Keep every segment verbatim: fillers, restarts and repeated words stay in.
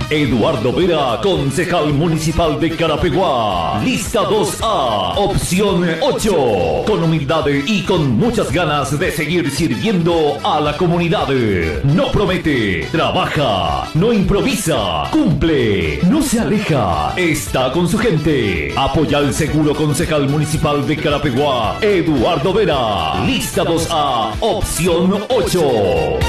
Eduardo Vera, concejal municipal de Carapeguá. Lista dos A, opción ocho. Con humildad y con muchas ganas de seguir sirviendo a la comunidad. No promete, trabaja, no improvisa, cumple, no se aleja, está con su gente. Apoya al seguro concejal municipal de Carapeguá, Eduardo Vera. Lista dos A, opción ocho.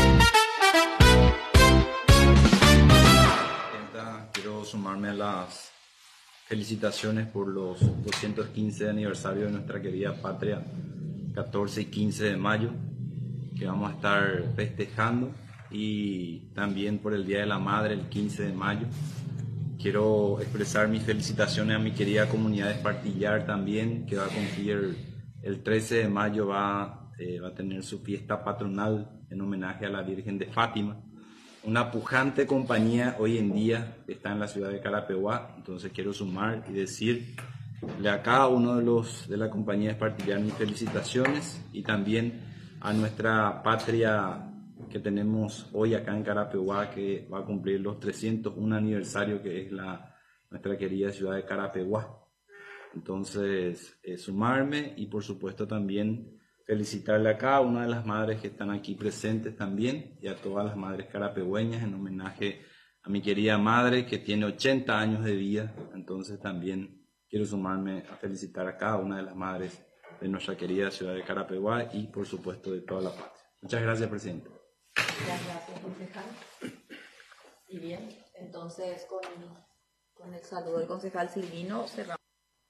Quiero sumarme a las felicitaciones por los doscientos quince de aniversario de nuestra querida patria, catorce y quince de mayo, que vamos a estar festejando, y también por el Día de la Madre, el quince de mayo. Quiero expresar mis felicitaciones a mi querida comunidad de Espartillar también, que va a cumplir el trece de mayo, va, eh, va a tener su fiesta patronal en homenaje a la Virgen de Fátima. Una pujante compañía hoy en día está en la ciudad de Carapeguá, entonces quiero sumar y decirle a cada uno de los de la compañía de Espartillar mis felicitaciones, y también a nuestra patria que tenemos hoy acá en Carapeguá, que va a cumplir los trescientos un aniversario, que es la, nuestra querida ciudad de Carapeguá. Entonces, eh, sumarme y por supuesto también felicitarle a cada una de las madres que están aquí presentes también, y a todas las madres carapegüeñas, en homenaje a mi querida madre que tiene ochenta años de vida. Entonces también quiero sumarme a felicitar a cada una de las madres de nuestra querida ciudad de Carapeguá y por supuesto de toda la patria. Muchas gracias, presidente. Muchas gracias, concejal. Y bien, entonces con, con el saludo del concejal Silvino cerramos.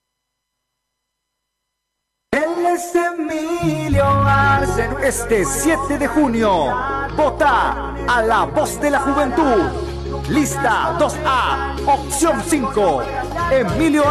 Él es Emilio Arce. Este siete de junio, vota a la voz de la juventud. Lista dos A, opción cinco. Emilio